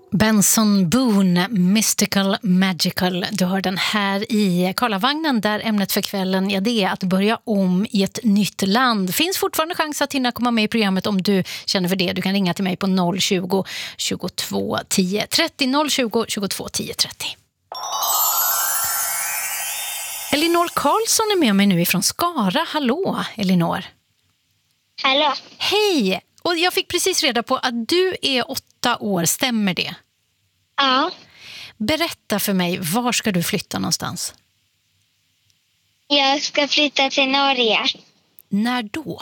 Benson Boone, Mystical Magical. Du hör den här i Karlavagnen där ämnet för kvällen är det att börja om i ett nytt land. Finns fortfarande chans att hinna komma med i programmet om du känner för det. Du kan ringa till mig på 020 22 10 30 020 22 10 30. Elinor Karlsson är med mig nu ifrån Skara. Hallå, Elinor. Hallå. Hej! Och jag fick precis reda på att du är 8 år, stämmer det? Ja. Berätta för mig, var ska du flytta någonstans? Jag ska flytta till Norge. När då?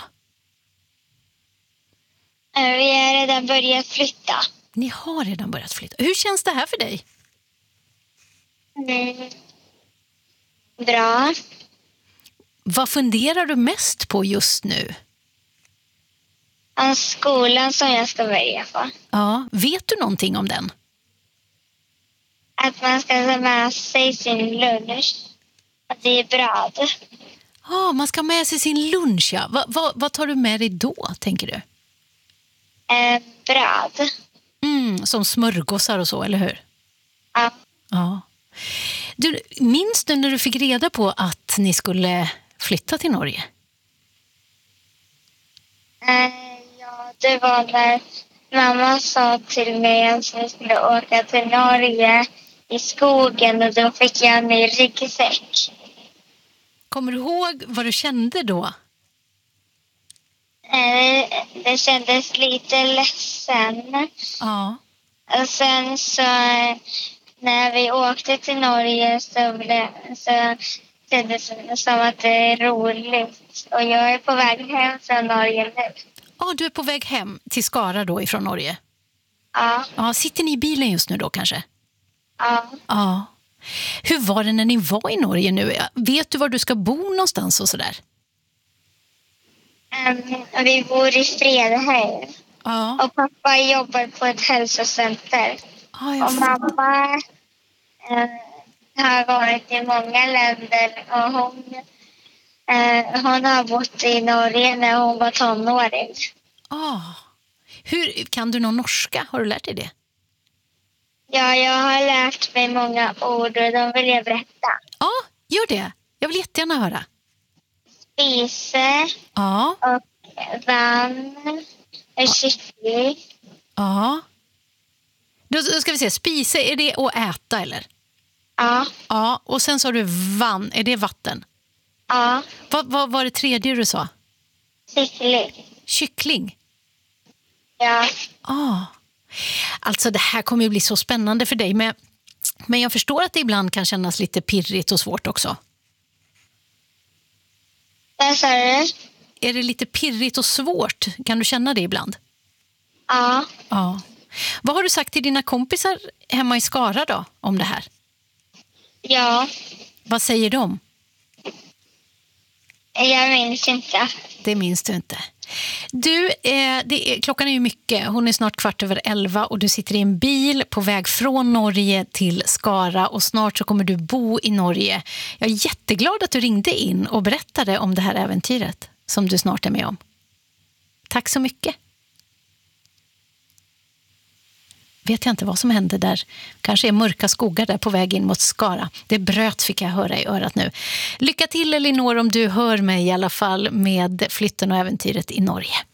Vi har redan börjat flytta. Ni har redan börjat flytta. Hur känns det här för dig? Bra. Vad funderar du mest på just nu? Skolan som jag ska börja på. Ja, vet du någonting om den? Att man ska ta med sig sin lunch. Att det är bröd. Ja, man ska ha med sig sin lunch, ja. Vad tar du med dig då, tänker du? Bröd. Som smörgåsar och så, eller hur? Ja. Ja. Du, minns du när du fick reda på att ni skulle flytta till Norge? Ja, det var när mamma sa till mig att vi skulle åka till Norge i skogen och då fick jag en ny ryggsäck. Kommer du ihåg vad du kände då? Det kändes lite ledsen. Ja. Och sen så när vi åkte till Norge så kändes det som att det är roligt. Och jag är på väg hem från Norge nu. Ja, du är på väg hem till Skara då ifrån Norge. Ja. Ja, sitter ni i bilen just nu då kanske? Ja. Ja. Hur var det när ni var i Norge nu? Vet du var du ska bo någonstans och sådär? Vi bor i Fredheim. Ja. Och pappa jobbar på ett hälsocenter. Ja, och mamma har varit i många länder och hon har bott i Norge när hon var tonåring. Hur kan du någon norska? Har du lärt dig det? Ja, jag har lärt mig många ord och de vill jag berätta. Ja, gör det. Jag vill jättegärna höra. Spise. Ja. Och vann. Och kyckling. Ja. Då ska vi se. Spise, är det att äta eller? Ja. Ja, och sen sa du vann. Är det vatten? Ja. Vad var det tredje du sa? Kyckling. Kyckling? Ja. Alltså det här kommer ju bli så spännande för dig. Men jag förstår att det ibland kan kännas lite pirrigt och svårt också. Vad sa du? Är det lite pirrigt och svårt? Kan du känna det ibland? Ja. Ja. Vad har du sagt till dina kompisar hemma i Skara då om det här? Ja. Vad säger de? Jag minns inte. Det minns du inte. Du, klockan är ju mycket. Hon är snart 11:15 och du sitter i en bil på väg från Norge till Skara och snart så kommer du bo i Norge. Jag är jätteglad att du ringde in och berättade om det här äventyret som du snart är med om. Tack så mycket. Vet jag inte vad som hände där. Kanske är mörka skogar där på väg in mot Skara. Det bröt fick jag höra i örat nu. Lycka till Elinor om du hör mig i alla fall med flytten och äventyret i Norge.